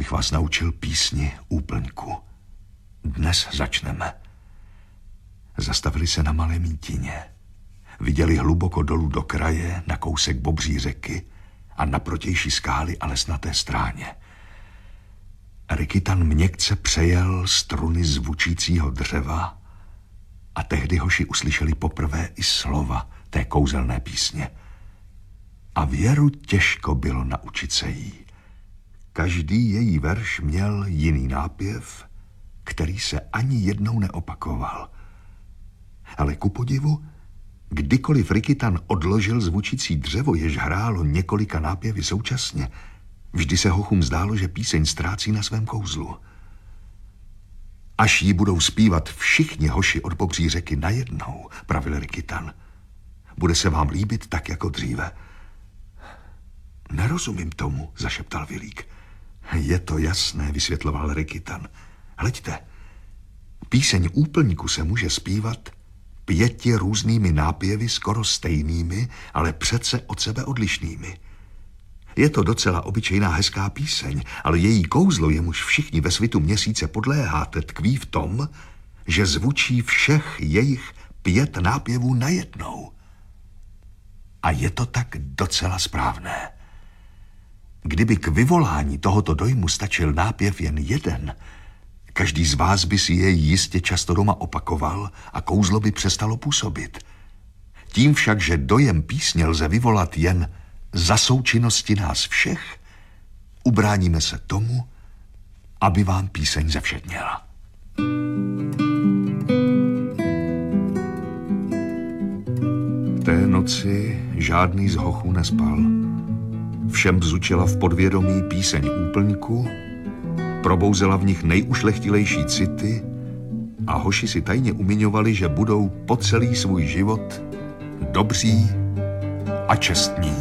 abych vás naučil písni Úplňku. Dnes začneme. Zastavili se na malé mítině. Viděli hluboko dolů do kraje, na kousek bobří řeky a na protější skály a lesnaté stráně. Rikytan měkce přejel struny zvučícího dřeva a tehdy hoši uslyšeli poprvé i slova té kouzelné písně. A Věru těžko bylo naučit se jí. Každý její verš měl jiný nápěv, který se ani jednou neopakoval. Ale ku podivu, kdykoliv Rikytan odložil zvučící dřevo, jež hrálo několika nápěvy současně, vždy se hochům zdálo, že píseň ztrácí na svém kouzlu. Až ji budou zpívat všichni hoši od pobří řeky najednou, pravil Rikytan, bude se vám líbit tak jako dříve. Nerozumím tomu, zašeptal Vilík. Je to jasné, vysvětloval Rikytan. Hleďte, píseň Úplňku se může zpívat 5 různými nápěvy, skoro stejnými, ale přece od sebe odlišnými. Je to docela obyčejná hezká píseň, ale její kouzlo, jemuž všichni ve svitu měsíce podléháte, tkví v tom, že zvučí všech jejich 5 nápěvů najednou. A je to tak docela správné. Kdyby k vyvolání tohoto dojmu stačil nápěv jen jeden, každý z vás by si jej jistě často doma opakoval a kouzlo by přestalo působit. Tím však, že dojem písně lze vyvolat jen za součinnosti nás všech, ubráníme se tomu, aby vám píseň zevšedněla. Té noci žádný z hochů nespal. Všem bzučela v podvědomí píseň Úplňku, probouzela v nich nejušlechtilejší city a hoši si tajně umiňovali, že budou po celý svůj život dobří a čestní.